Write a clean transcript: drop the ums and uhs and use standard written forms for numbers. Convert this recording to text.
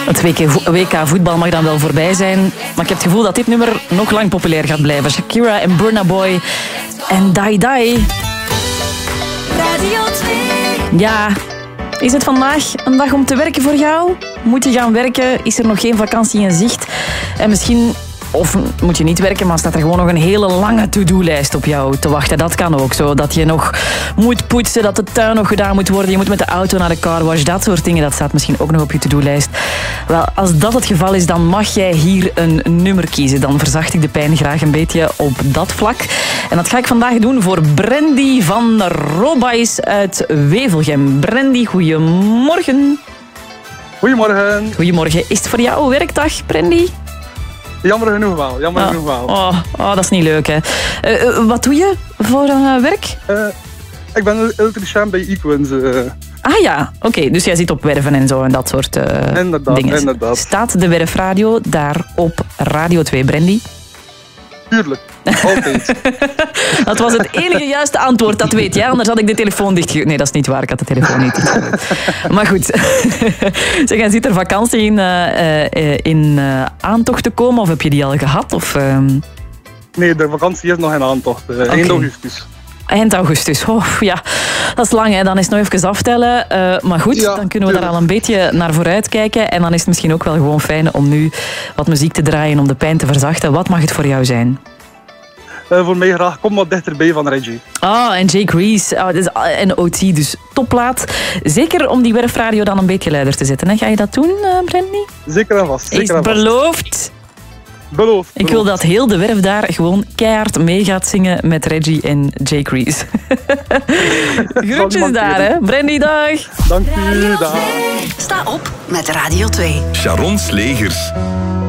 Het WK voetbal mag dan wel voorbij zijn, maar ik heb het gevoel dat dit nummer nog lang populair gaat blijven. Shakira en Burna Boy en Die Die. Radio 2. Ja, is het vandaag een dag om te werken voor jou? Moet je gaan werken? Is er nog geen vakantie in zicht? En misschien... Of moet je niet werken, maar staat er gewoon nog een hele lange to-do-lijst op jou te wachten. Dat kan ook zo. Dat je nog moet poetsen, dat de tuin nog gedaan moet worden. Je moet met de auto naar de carwash. Dat soort dingen, dat staat misschien ook nog op je to-do-lijst. Wel, als dat het geval is, dan mag jij hier een nummer kiezen. Dan verzacht ik de pijn graag een beetje op dat vlak. En dat ga ik vandaag doen voor Brandy van Robais uit Wevelgem. Brandy, goedemorgen. Goedemorgen. Goedemorgen. Is het voor jou werkdag, Brandy? Jammer genoeg wel. Oh, dat is niet leuk, hè. Wat doe je voor werk? Ik ben elektricien bij Equins. Ah ja, oké. Dus jij zit op werven en zo en dat soort dingen. Inderdaad. Staat de werfradio daar op Radio 2, Brandy? Tuurlijk, altijd. Dat was het enige juiste antwoord, dat weet je. Anders had ik de telefoon dichtgegooid. Nee, dat is niet waar. Ik had de telefoon niet dichtgegooid. Maar goed. Zeg, en zit er vakantie in aantocht te komen? Of heb je die al gehad? Of, Nee, de vakantie is nog in aantocht. Eind augustus. Eind augustus. Oh, ja, dat is lang, hè. Dan is het nog even aftellen. Maar goed, Ja, dan kunnen we daar al een beetje naar vooruit kijken. En dan is het misschien ook wel gewoon fijn om nu wat muziek te draaien om de pijn te verzachten. Wat mag het voor jou zijn? Voor mij graag Kom wat dichterbij van Reggie. En Jake Reese. En OT, dus topplaat. Zeker om die werfradio dan een beetje luider te zetten. Hè? Ga je dat doen, Brandy? Zeker en vast. Is beloofd. Beloofd. Ik wil dat heel de werf daar gewoon keihard mee gaat zingen met Reggie en Jake Reese. Groetjes daar, hè. Brandy, dag. Dank u, dag. Sta op met Radio 2. Sharon Slegers.